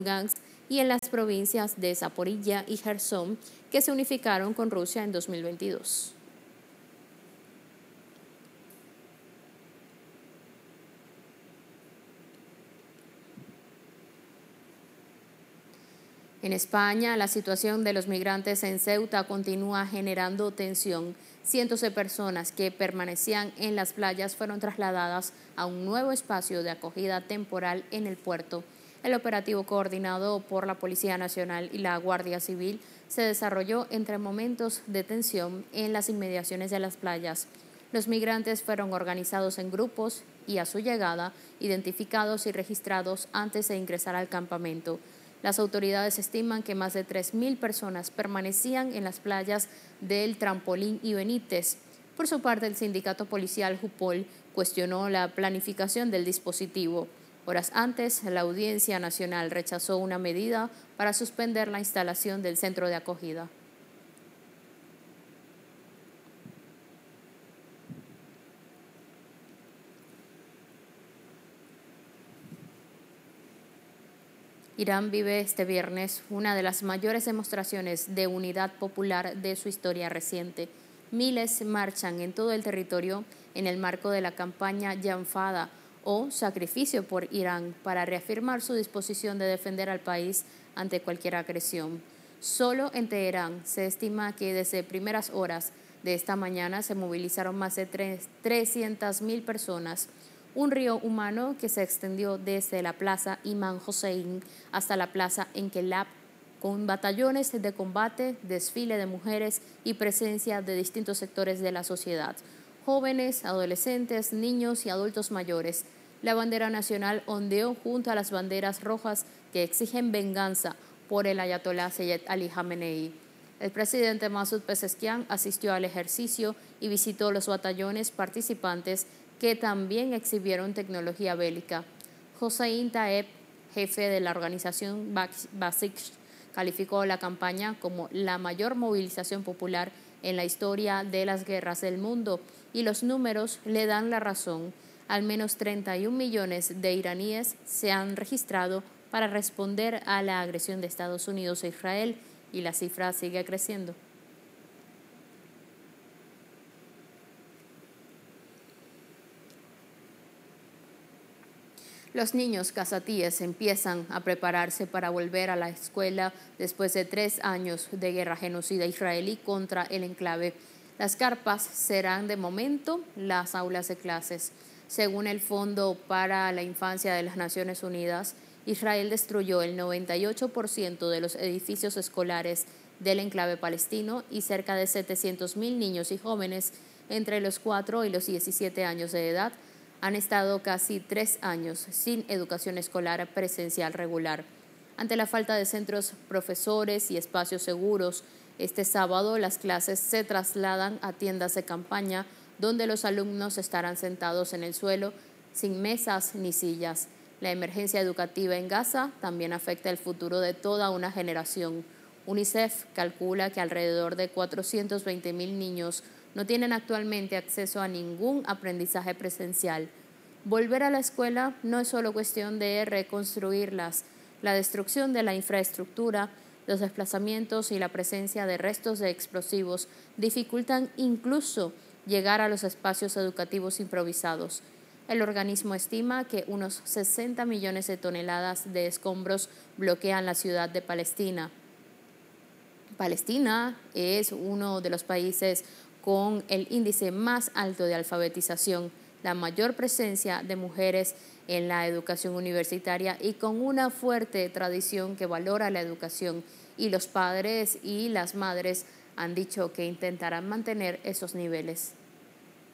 Lugansk y en las provincias de Zaporilla y Jersón, que se unificaron con Rusia en 2022. En España, la situación de los migrantes en Ceuta continúa generando tensión. Cientos de personas que permanecían en las playas fueron trasladadas a un nuevo espacio de acogida temporal en el puerto. El operativo coordinado por la Policía Nacional y la Guardia Civil se desarrolló entre momentos de tensión en las inmediaciones de las playas. Los migrantes fueron organizados en grupos y a su llegada identificados y registrados antes de ingresar al campamento. Las autoridades estiman que más de 3.000 personas permanecían en las playas del Trampolín y Benítez. Por su parte, el sindicato policial Jupol cuestionó la planificación del dispositivo. Horas antes, la Audiencia Nacional rechazó una medida para suspender la instalación del centro de acogida. Irán vive este viernes una de las mayores demostraciones de unidad popular de su historia reciente. Miles marchan en todo el territorio en el marco de la campaña Llanfada o Sacrificio por Irán para reafirmar su disposición de defender al país ante cualquier agresión. Solo en Teherán se estima que desde primeras horas de esta mañana se movilizaron más de 300.000 personas. Un río humano que se extendió desde la plaza Imam Hossein hasta la plaza Enkelab, con batallones de combate, desfile de mujeres y presencia de distintos sectores de la sociedad, jóvenes, adolescentes, niños y adultos mayores. La bandera nacional ondeó junto a las banderas rojas que exigen venganza por el ayatolá Seyed Ali Jamenei. El presidente Masoud Pezeshkian asistió al ejercicio y visitó los batallones participantes que también exhibieron tecnología bélica. Hossein Taeb, jefe de la organización Basij, calificó la campaña como la mayor movilización popular en la historia de las guerras del mundo, y los números le dan la razón. Al menos 31 millones de iraníes se han registrado para responder a la agresión de Estados Unidos a Israel, y la cifra sigue creciendo. Los niños casatíes empiezan a prepararse para volver a la escuela después de 3 años de guerra genocida israelí contra el enclave. Las carpas serán de momento las aulas de clases. Según el Fondo para la Infancia de las Naciones Unidas, Israel destruyó el 98% de los edificios escolares del enclave palestino y cerca de 700.000 niños y jóvenes entre los 4 y los 17 años de edad han estado casi 3 años sin educación escolar presencial regular. Ante la falta de centros, profesores y espacios seguros, este sábado las clases se trasladan a tiendas de campaña donde los alumnos estarán sentados en el suelo sin mesas ni sillas. La emergencia educativa en Gaza también afecta el futuro de toda una generación. UNICEF calcula que alrededor de 420.000 niños no tienen actualmente acceso a ningún aprendizaje presencial. Volver a la escuela no es solo cuestión de reconstruirlas. La destrucción de la infraestructura, los desplazamientos y la presencia de restos de explosivos dificultan incluso llegar a los espacios educativos improvisados. El organismo estima que unos 60 millones de toneladas de escombros bloquean la ciudad de Palestina. Palestina es uno de los países con el índice más alto de alfabetización, la mayor presencia de mujeres en la educación universitaria y con una fuerte tradición que valora la educación, y los padres y las madres han dicho que intentarán mantener esos niveles.